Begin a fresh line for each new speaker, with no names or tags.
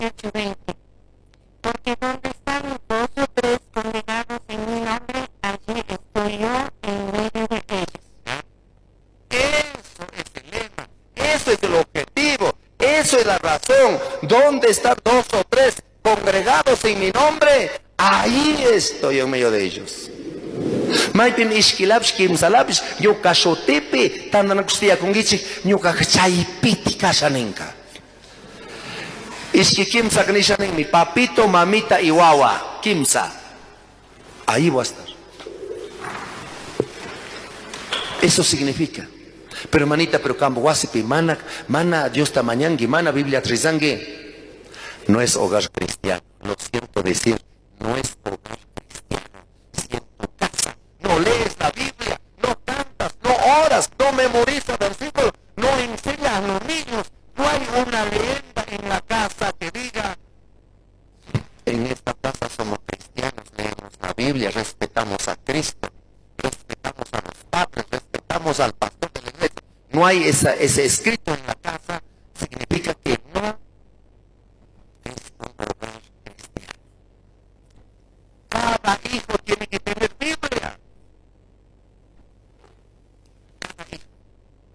18:20. Porque donde están dos o tres congregados en mi nombre, allí estoy yo en medio de ellos.
Eso es el lema, eso es el objetivo, eso es la razón. ¿Dónde están dos o tres congregados en mi nombre? Ahí estoy en medio de ellos. Maypim ishkilapsh kimsalapsh ñuka shutipi tandanakustia kungichik ñuka chaypiti kashaninka. Ishki kimsa kanishanin mi papito, mamita y wawa kimsa. Ahí voy a estar. Eso significa. Pero manita, pero campo wasipi, mana Dios tamañangi, mana Biblia trizangi. No es hogar cristiano, lo siento decir, no es hogar cristiano. Si en tu casa no lees la Biblia, no cantas, no oras, no memorizas versículos, no enseñas a los niños, no hay una leyenda en la casa que diga, en esta casa somos cristianos, leemos la Biblia, respetamos a Cristo, respetamos a los padres, respetamos al pastor de la iglesia. No hay ese escrito en la casa, significa que no es un hogar cristiano. Cada hijo